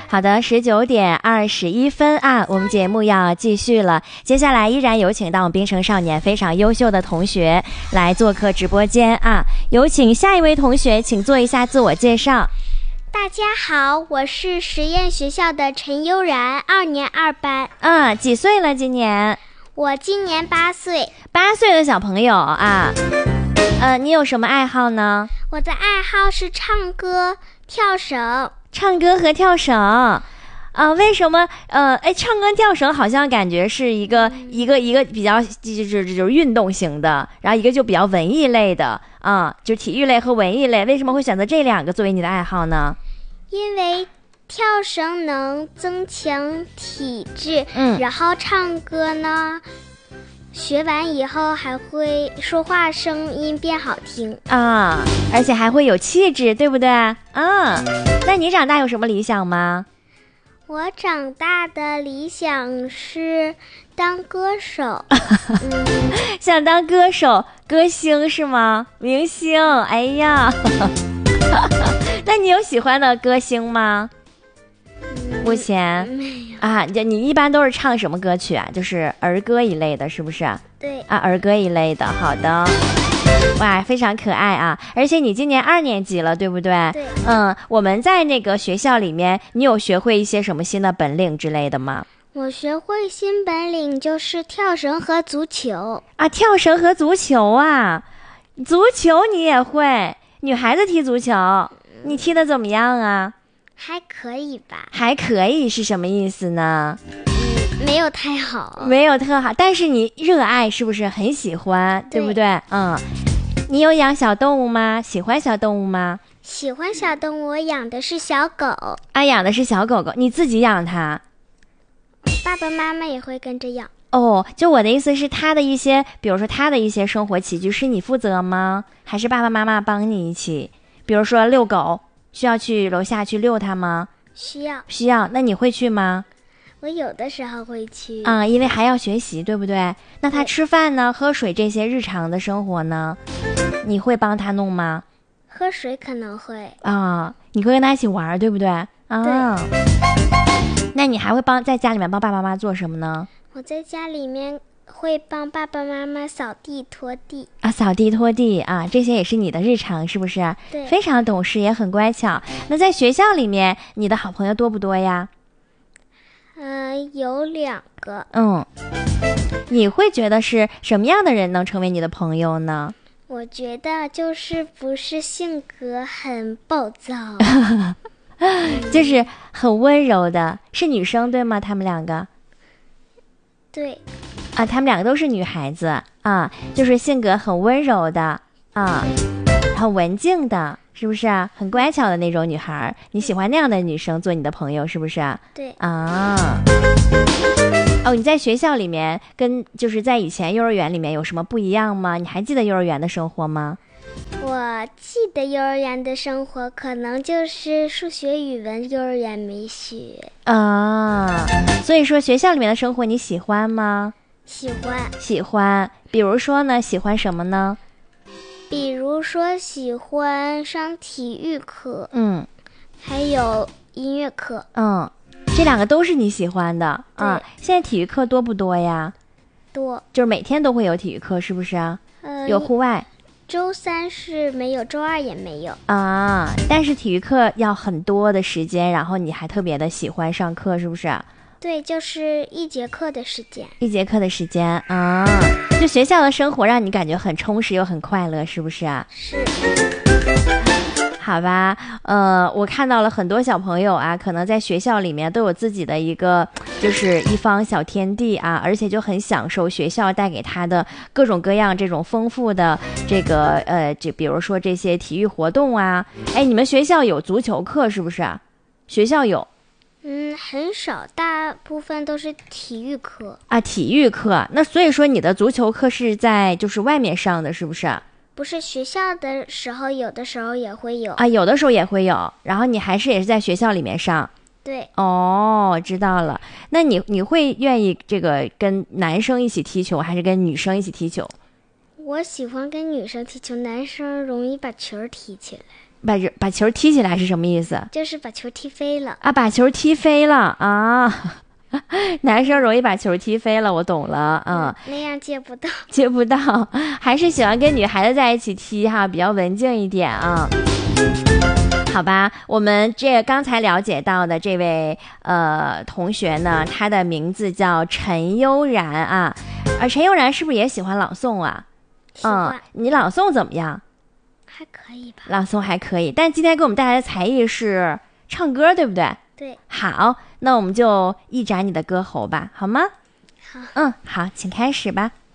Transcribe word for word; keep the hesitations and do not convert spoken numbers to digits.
好的，十九点二十一分啊，我们节目要继续了。接下来依然有请到我们冰城少年非常优秀的同学来做客直播间啊，有请下一位同学，请做一下自我介绍。 大家好，我是实验学校的陈悠然，二年二班。 嗯，几岁了？今年？ 我今年八岁。 八岁的小朋友啊，呃，你有什么爱好呢？ 我的爱好是唱歌、跳绳。 唱歌和跳绳啊、呃？为什么？呃，哎，唱歌跳绳好像感觉是一个、嗯、一个一个比较就是就是运动型的，然后一个就比较文艺类的啊、呃，就体育类和文艺类。为什么会选择这两个作为你的爱好呢？ 因为跳绳能增强体质， 嗯， 然后唱歌呢，学完以后还会说话声音变好听啊，而且还会有气质，对不对？啊，那你长大有什么理想吗？ 我长大的理想是当歌手。嗯、 想当歌手、歌星是吗？明星？哎呀，那你有喜欢的歌星吗？ 嗯、 目前没有啊，你一般都是唱什么歌曲啊？就是儿歌一类的，是不是？ 对啊，儿歌一类的。好的，哇，非常可爱啊！而且你今年二年级了，对不对？ 对。 嗯，我们在那个学校里面，你有学会一些什么新的本领之类的吗？ 我学会新本领就是跳绳和足球啊，跳绳和足球啊，足球你也会？女孩子踢足球，你踢得怎么样啊？ 还可以吧。 还可以是什么意思呢？ 嗯，没有太好。 没有特好，但是你热爱是不是很喜欢？ 对, 对不对？嗯，你有养小动物吗？喜欢小动物吗？ 喜欢小动物，我养的是小狗。 啊，养的是小狗狗，你自己养它？ 爸爸妈妈也会跟着养。 哦，就我的意思是，他的一些，比如说他的一些生活起居是你负责吗？还是爸爸妈妈帮你一起？比如说遛狗，需要去楼下去遛它吗？ 需要。 需要，那你会去吗？ 我有的时候会去啊、嗯，因为还要学习，对不对？那他吃饭呢、喝水这些日常的生活呢，你会帮他弄吗？ 喝水可能会啊、嗯，你会跟他一起玩，对不对？啊， 对。 那你还会帮在家里面帮爸爸妈妈做什么呢？ 我在家里面会帮爸爸妈妈扫地拖地啊，扫地拖地啊，这些也是你的日常，是不是？ 对， 非常懂事，也很乖巧。那在学校里面，你的好朋友多不多呀？ 呃，有两个。 嗯，你会觉得是什么样的人能成为你的朋友呢？ 我觉得就是不是性格很暴躁， 就是很温柔的，是女生对吗？他们两个？ 对。 啊，他们两个都是女孩子啊，就是性格很温柔的啊，很文静的，是不是啊？很乖巧的那种女孩，你喜欢那样的女生做你的朋友，是不是啊？ 对啊。哦，你在学校里面跟就是在以前幼儿园里面有什么不一样吗？你还记得幼儿园的生活吗？ 我记得幼儿园的生活可能就是数学语文幼儿园没学啊，所以说学校里面的生活你喜欢吗？ 喜欢。 喜欢。比如说呢，喜欢什么呢？ 比如说喜欢上体育课， 嗯， 还有音乐课。 嗯，这两个都是你喜欢的啊。现在体育课多不多呀？ 多， 就是每天都会有体育课，是不是啊？ 呃， 有户外。 周三是没有，周二也没有啊。但是体育课要很多的时间，然后你还特别的喜欢上课，是不是？ 对，就是一节课的时间。 一节课的时间啊，就学校的生活让你感觉很充实又很快乐，是不是啊？ 是。 好吧，呃，我看到了很多小朋友啊，可能在学校里面都有自己的一个，就是一方小天地啊，而且就很享受学校带给他的各种各样这种丰富的这个呃，就比如说这些体育活动啊。哎，你们学校有足球课是不是啊？学校有。 嗯，很少，大部分都是体育课啊。体育课，那所以说你的足球课是在就是外面上的，是不是？ 不是，学校的时候有的时候也会有啊，有的时候也会有，然后你还是也是在学校里面上。 对。 哦，知道了。那你你会愿意这个跟男生一起踢球，还是跟女生一起踢球？ 我喜欢跟女生踢球，男生容易把球踢起来。 把把球踢起来是什么意思？ 就是把球踢飞了啊，把球踢飞了啊！男生容易把球踢飞了，我懂了，嗯， 那样接不到， 接不到，还是喜欢跟女孩子在一起踢哈，比较文静一点啊。好吧，我们这刚才了解到的这位呃同学呢，他的名字叫陈悠然啊，啊，陈悠然是不是也喜欢朗诵啊？ 喜欢、 嗯，你朗诵怎么样？ 还可以吧。 朗诵还可以，但今天给我们带来的才艺是唱歌，对不对？ 对。 好，那我们就一展你的歌喉吧，好吗？ 好。 嗯，好，请开始吧。